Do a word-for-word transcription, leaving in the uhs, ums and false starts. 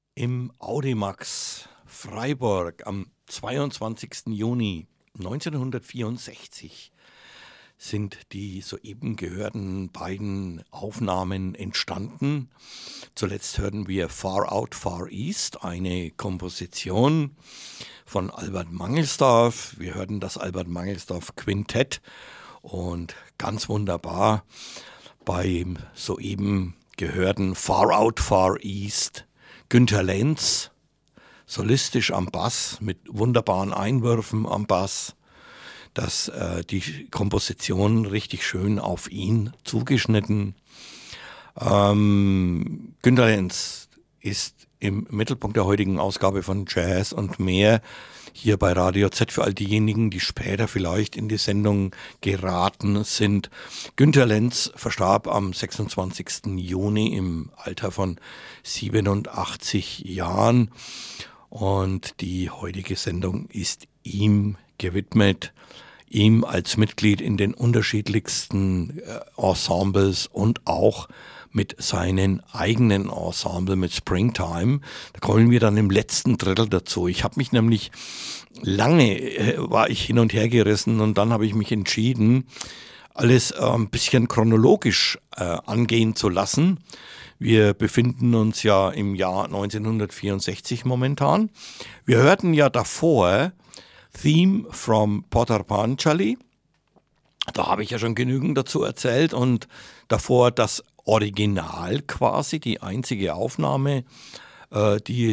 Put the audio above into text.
Im Audimax Freiburg am zweiundzwanzigsten Juni neunzehnhundertvierundsechzig sind die soeben gehörten beiden Aufnahmen entstanden. Zuletzt hörten wir Far Out, Far East, eine Komposition von Albert Mangelsdorff. Wir hörten das Albert Mangelsdorff Quintett und ganz wunderbar beim soeben gehörten Far Out, Far East Günter Lenz, solistisch am Bass mit wunderbaren Einwürfen am Bass, dass äh, die Komposition richtig schön auf ihn zugeschnitten. Ähm, Günter Lenz ist im Mittelpunkt der heutigen Ausgabe von Jazz und mehr hier bei Radio Z für all diejenigen, die später vielleicht in die Sendung geraten sind. Günter Lenz verstarb am sechsundzwanzigsten Juni im Alter von siebenundachtzig Jahren und die heutige Sendung ist ihm gewidmet. Ihm als Mitglied in den unterschiedlichsten äh, Ensembles und auch mit seinen eigenen Ensemble, mit Springtime. Da kommen wir dann im letzten Drittel dazu. Ich habe mich nämlich lange, äh, war ich hin und her gerissen und dann habe ich mich entschieden, alles äh, ein bisschen chronologisch äh, angehen zu lassen. Wir befinden uns ja im Jahr neunzehnhundertvierundsechzig momentan. Wir hörten ja davor Theme from Potter Panchali. Da habe ich ja schon genügend dazu erzählt und davor das Original quasi, die einzige Aufnahme, äh, die